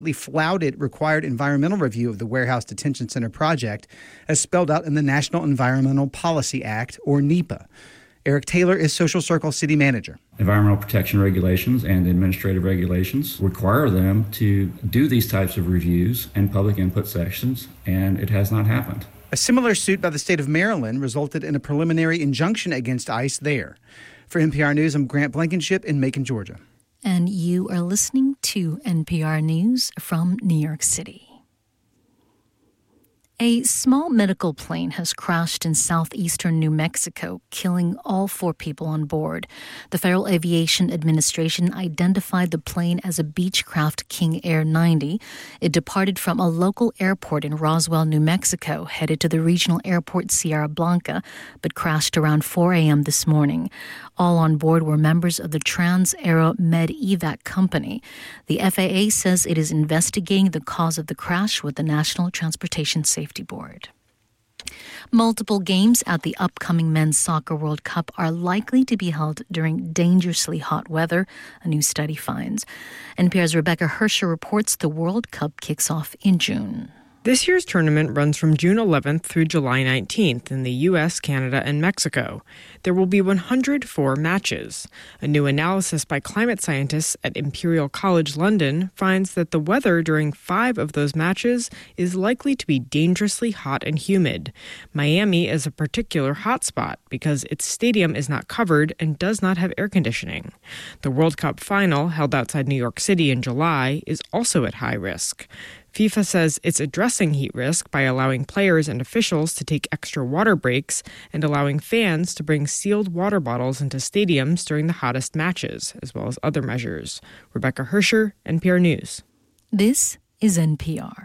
flouted required environmental review of the Warehouse Detention Center project as spelled out in the National Environmental Policy Act, or NEPA. Eric Taylor is Social Circle City Manager. Environmental protection regulations and administrative regulations require them to do these types of reviews and public input sections, and it has not happened. A similar suit by the state of Maryland resulted in a preliminary injunction against ICE there. For NPR News, I'm Grant Blankenship in Macon, Georgia. And you are listening to NPR News from New York City. A small medical plane has crashed in southeastern New Mexico, killing all 4 people on board. The Federal Aviation Administration identified the plane as a Beechcraft King Air 90. It departed from a local airport in Roswell, New Mexico, headed to the regional airport Sierra Blanca, but crashed around 4 a.m. this morning. All on board were members of the Trans-Aero Med-Evac company. The FAA says it is investigating the cause of the crash with the National Transportation Safety Board. Multiple games at the upcoming Men's Soccer World Cup are likely to be held during dangerously hot weather, a new study finds. NPR's Rebecca Hersher reports the World Cup kicks off in June. This year's tournament runs from June 11th through July 19th in the U.S., Canada, and Mexico. There will be 104 matches. A new analysis by climate scientists at Imperial College London finds that the weather during 5 of those matches is likely to be dangerously hot and humid. Miami is a particular hotspot because its stadium is not covered and does not have air conditioning. The World Cup final, held outside New York City in July, is also at high risk. FIFA says it's addressing heat risk by allowing players and officials to take extra water breaks and allowing fans to bring sealed water bottles into stadiums during the hottest matches, as well as other measures. Rebecca Hersher, NPR News. This is NPR.